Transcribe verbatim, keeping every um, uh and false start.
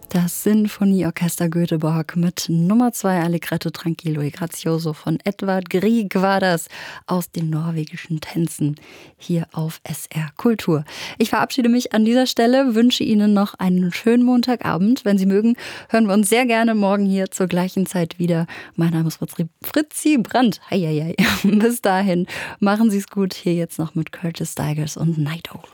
Das Sinfonieorchester Göteborg mit Nummer zwei Allegretto Tranquillo e Grazioso von Edvard Grieg war das aus den norwegischen Tänzen hier auf S R Kultur. Ich verabschiede mich an dieser Stelle, wünsche Ihnen noch einen schönen Montagabend. Wenn Sie mögen, hören wir uns sehr gerne morgen hier zur gleichen Zeit wieder. Mein Name ist Fritzi, Fritzi Brandt. Heieiei. Bis dahin, machen Sie es gut. Hier jetzt noch mit Curtis Stigers und Night Owl.